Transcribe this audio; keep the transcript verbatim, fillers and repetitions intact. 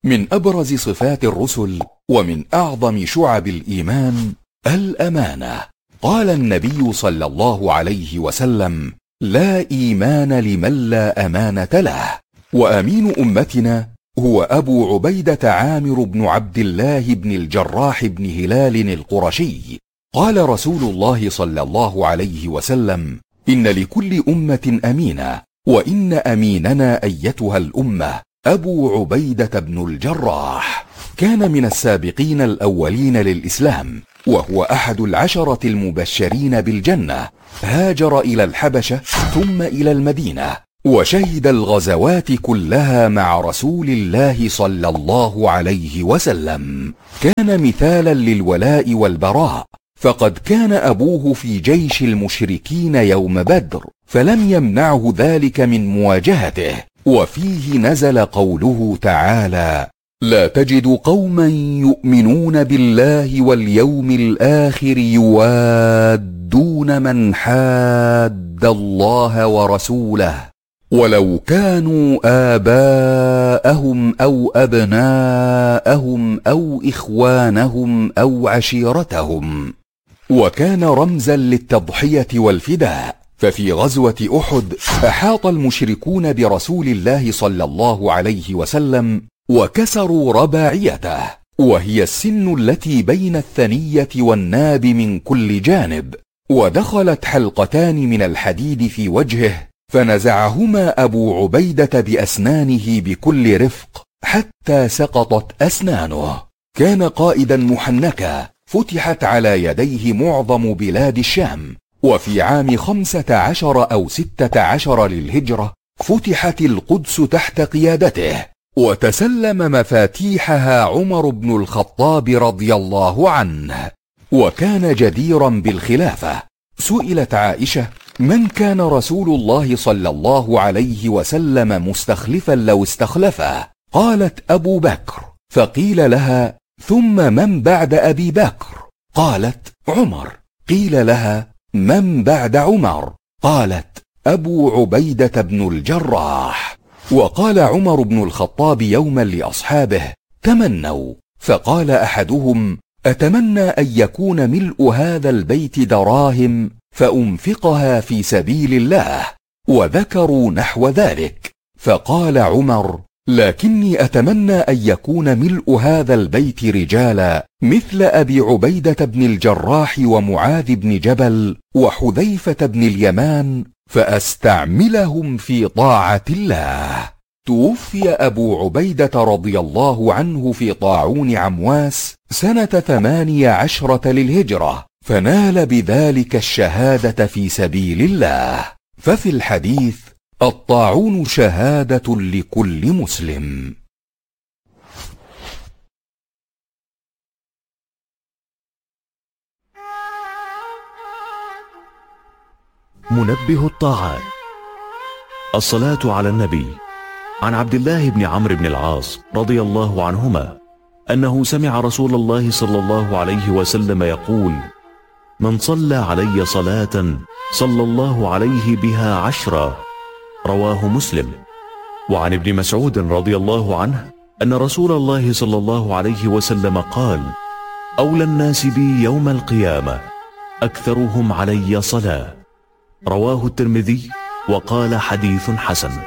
من أبرز صفات الرسل ومن أعظم شعب الإيمان الأمانة. قال النبي صلى الله عليه وسلم: لا إيمان لمن لا أمانة له. وأمين أمتنا هو أبو عبيدة عامر بن عبد الله بن الجراح بن هلال القرشي. قال رسول الله صلى الله عليه وسلم: إن لكل أمة أمينة، وإن أميننا أيتها الأمة أبو عبيدة بن الجراح. كان من السابقين الأولين للإسلام، وهو أحد العشرة المبشرين بالجنة. هاجر إلى الحبشة ثم إلى المدينة، وشهد الغزوات كلها مع رسول الله صلى الله عليه وسلم. كان مثالا للولاء والبراء، فقد كان أبوه في جيش المشركين يوم بدر، فلم يمنعه ذلك من مواجهته. وفيه نزل قوله تعالى: لا تجد قوما يؤمنون بالله واليوم الآخر يوادون من حاد الله ورسوله ولو كانوا آباءهم أو أبناءهم أو إخوانهم أو عشيرتهم. وكان رمزا للتضحية والفداء. ففي غزوة أحد أحاط المشركون برسول الله صلى الله عليه وسلم وكسروا رباعيته، وهي السن التي بين الثنية والناب من كل جانب، ودخلت حلقتان من الحديد في وجهه، فنزعهما أبو عبيدة بأسنانه بكل رفق حتى سقطت أسنانه. كان قائدا محنكا، فتحت على يديه معظم بلاد الشام. وفي عام خمسة عشر أو ستة عشر للهجرة فتحت القدس تحت قيادته، وتسلم مفاتيحها عمر بن الخطاب رضي الله عنه، وكان جديرا بالخلافة. سئلت عائشة: من كان رسول الله صلى الله عليه وسلم مستخلفا لو استخلفه؟ قالت: أبو بكر. فقيل لها: ثم من بعد أبي بكر؟ قالت: عمر. قيل لها: من بعد عمر؟ قالت: أبو عبيدة بن الجراح. وقال عمر بن الخطاب يوما لأصحابه: تمنوا. فقال أحدهم: أتمنى أن يكون ملء هذا البيت دراهم فأنفقها في سبيل الله. وذكروا نحو ذلك. فقال عمر: لكني أتمنى أن يكون ملء هذا البيت رجالا مثل أبي عبيدة بن الجراح ومعاذ بن جبل وحذيفة بن اليمان، فأستعملهم في طاعة الله. توفي أبو عبيدة رضي الله عنه في طاعون عمواس سنة ثمانية عشرة للهجرة، فنال بذلك الشهادة في سبيل الله. ففي الحديث: الطاعون شهادة لكل مسلم. منبه الطاعات. الصلاة على النبي. عن عبد الله بن عمرو بن العاص رضي الله عنهما أنه سمع رسول الله صلى الله عليه وسلم يقول: من صلى علي صلاة صلى الله عليه بها عشرا. رواه مسلم. وعن ابن مسعود رضي الله عنه أن رسول الله صلى الله عليه وسلم قال: أولى الناس بي يوم القيامة أكثرهم علي صلاة. رواه الترمذي وقال: حديث حسن.